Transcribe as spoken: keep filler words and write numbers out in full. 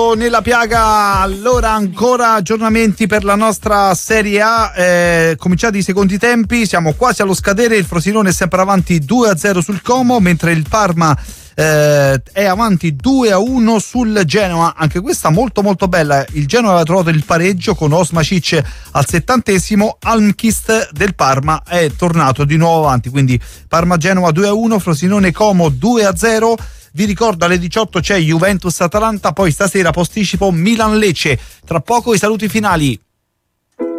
Nella piaga, allora ancora aggiornamenti per la nostra Serie A, eh, cominciati i secondi tempi, siamo quasi allo scadere, il Frosinone è sempre avanti due a zero sul Como, mentre il Parma eh, è avanti due a uno sul Genoa, anche questa molto molto bella, il Genoa aveva trovato il pareggio con Osmacic al settantesimo, Almqvist del Parma è tornato di nuovo avanti, quindi Parma-Genoa due a uno, Frosinone-Como due a zero. Vi ricordo alle diciotto c'è Juventus-Atalanta, poi stasera posticipo Milan-Lecce. Tra poco i saluti finali.